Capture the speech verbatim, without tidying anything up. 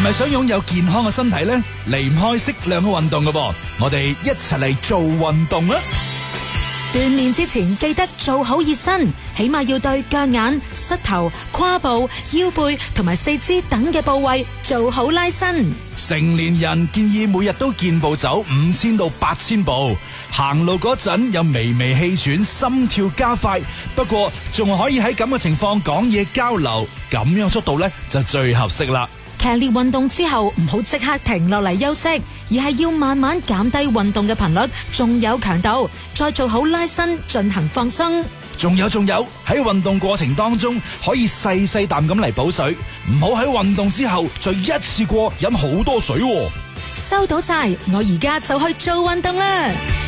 咪想擁有健康嘅身體呢？離唔開適量嘅運動㗎噃，我哋一齊嚟做運動啊！ 鍛煉之前記得做好熱身，起碼要對腳眼、膝頭、胯部、腰背同埋四肢等嘅部位做好拉伸。 成年人建議每日都健步走五千到八千步，行路嗰陣有微微氣喘，心跳加快。不過仲可以喺咁嘅情況講嘢交流，咁樣速度呢就最合適啦。 劇烈運動之後唔好即刻停落嚟休息，而係要慢慢減低運動嘅頻率，仲有強度，再做好拉伸進行放鬆。 仲有仲有喺運動過程當中可以細細啖咁嚟補水，唔好喺運動之後再一次過飲好多水喎。 收到晒，我而家就去做運動啦。